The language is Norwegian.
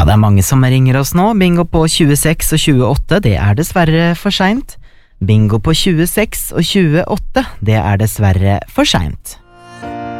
Ja, det er mange som ringer oss nå. Bingo på 26 og 28, det er dessverre for sent. Bingo på 26 og 28, det er dessverre for sent.